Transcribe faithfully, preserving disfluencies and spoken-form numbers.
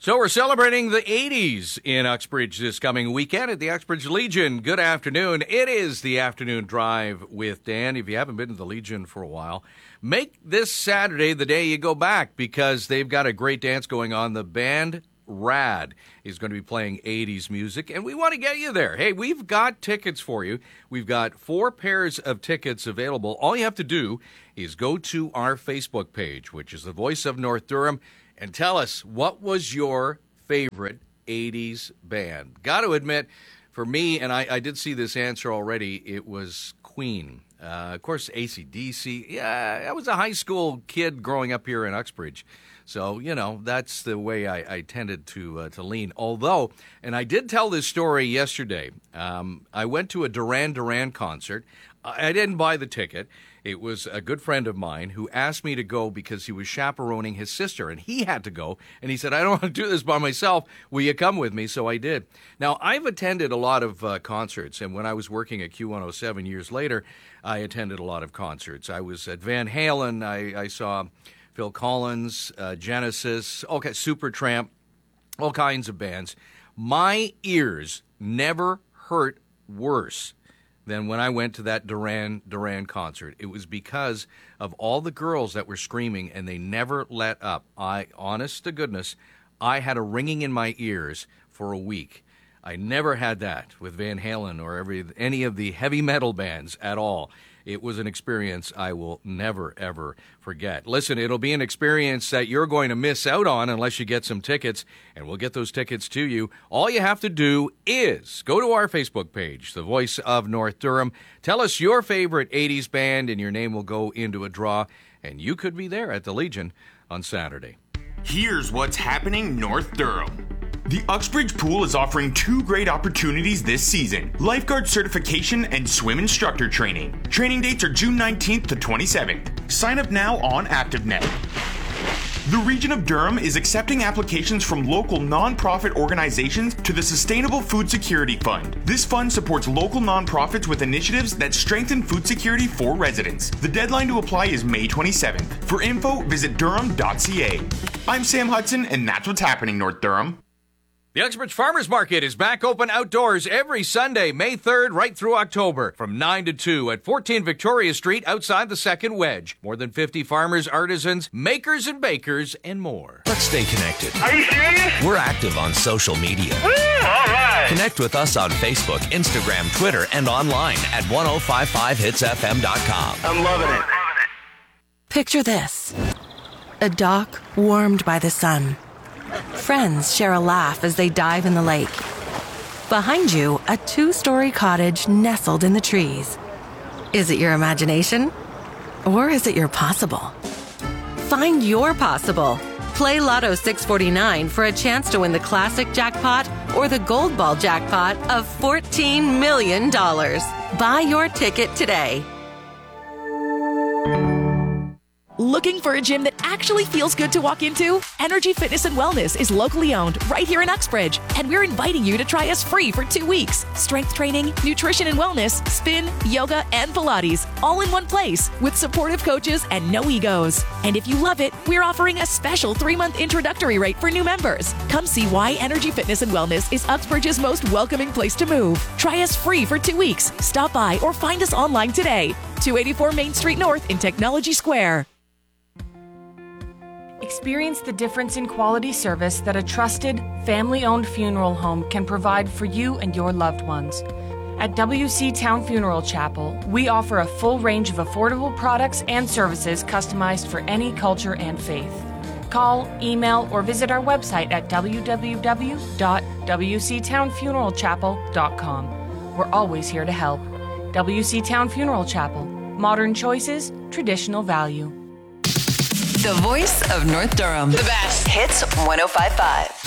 So we're celebrating the eighties in Uxbridge this coming weekend at the Uxbridge Legion. Good afternoon. It is the afternoon drive with Dan. If you haven't been to the Legion for a while, make this Saturday the day you go back because they've got a great dance going on. The band Rad is going to be playing eighties music, and we want to get you there. Hey, we've got tickets for you. We've got four pairs of tickets available. All you have to do is go to our Facebook page, which is The Voice of North Durham, and tell us, what was your favorite eighties band? Got to admit, for me, and I, I did see this answer already, it was Queen. Uh, of course, A C D C. Yeah, I was a high school kid growing up here in Uxbridge. So, you know, that's the way I, I tended to uh, to lean. Although, and I did tell this story yesterday, um, I went to a Duran Duran concert. I didn't buy the ticket. It was a good friend of mine who asked me to go because he was chaperoning his sister, and he had to go. And he said, I don't want to do this by myself. Will you come with me? So I did. Now, I've attended a lot of uh, concerts, and when I was working at Q one oh seven years later, I attended a lot of concerts. I was at Van Halen. I, I saw Phil Collins, uh, Genesis, okay, Supertramp, all kinds of bands. My ears never hurt worse than when I went to that Duran Duran concert. It was because of all the girls that were screaming, and they never let up. I, honest to goodness, I had a ringing in my ears for a week. I never had that with Van Halen or every any of the heavy metal bands at all. It was an experience I will never, ever forget. Listen, it'll be an experience that you're going to miss out on unless you get some tickets, and we'll get those tickets to you. All you have to do is go to our Facebook page, The Voice of North Durham. Tell us your favorite eighties band, and your name will go into a draw, and you could be there at the Legion on Saturday. Here's what's happening North Durham. The Uxbridge Pool is offering two great opportunities this season: lifeguard certification and swim instructor training. Training dates are June nineteenth to twenty-seventh. Sign up now on ActiveNet. The Region of Durham is accepting applications from local nonprofit organizations to the Sustainable Food Security Fund. This fund supports local nonprofits with initiatives that strengthen food security for residents. The deadline to apply is May twenty-seventh. For info, visit durham dot c a. I'm Sam Hudson, and that's what's happening North Durham. The Uxbridge Farmers Market is back open outdoors every Sunday, May third, right through October, from nine to two at fourteen Victoria Street outside the Second Wedge. More than fifty farmers, artisans, makers and bakers, and more. Let's stay connected. Are you serious? We're active on social media. Woo, all right. Connect with us on Facebook, Instagram, Twitter, and online at ten fifty-five hits f m dot com. I'm loving it. Picture this. A dock warmed by the sun. Friends share a laugh as they dive in the lake. Behind you, a two-story cottage nestled in the trees. Is it your imagination? Or is it your possible? Find your possible. Play Lotto six forty-nine for a chance to win the classic jackpot or the gold ball jackpot of fourteen million dollars. Buy your ticket today. Looking for a gym that actually feels good to walk into? Energy Fitness and Wellness is locally owned right here in Uxbridge, and we're inviting you to try us free for two weeks. Strength training, nutrition and wellness, spin, yoga, and Pilates, all in one place with supportive coaches and no egos. And if you love it, we're offering a special three-month introductory rate for new members. Come see why Energy Fitness and Wellness is Uxbridge's most welcoming place to move. Try us free for two weeks. Stop by or find us online today. two eighty-four Main Street North in Technology Square. Experience the difference in quality service that a trusted, family-owned funeral home can provide for you and your loved ones. At W C Town Funeral Chapel, we offer a full range of affordable products and services customized for any culture and faith. Call, email, or visit our website at w w w dot w c town funeral chapel dot com. We're always here to help. W C Town Funeral Chapel. Modern choices, traditional value. The Voice of North Durham. The best. Hits ten fifty-five.